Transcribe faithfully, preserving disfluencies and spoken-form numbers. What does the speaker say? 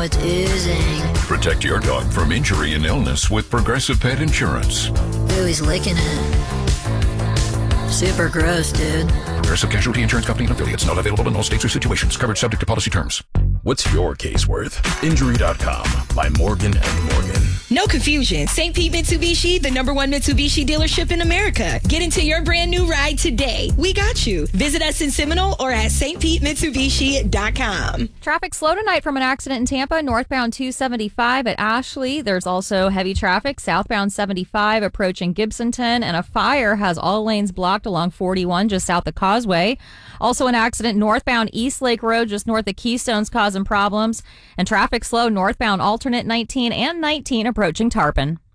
it's oozing. Protect your dog from injury and illness with Progressive Pet Insurance. Ooh, he's licking it. Super gross, dude. Progressive Casualty Insurance Company and affiliates. Not available in all states or situations. Coverage subject to policy terms. What's your case worth? Injury dot com by Morgan and Morgan. No confusion. Saint Pete Mitsubishi, the number one Mitsubishi dealership in America. Get into your brand new ride today. We got you. Visit us in Seminole or at S T Pete Mitsubishi dot com. Traffic slow tonight from an accident in Tampa, northbound two seventy-five at Ashley. There's also heavy traffic southbound seventy-five approaching Gibsonton, and a fire has all lanes blocked along forty-one just south of Causeway. Also an accident northbound East Lake Road just north of Keystone's causing problems, and traffic slow northbound alternate nineteen and nineteen approaching Tarpon.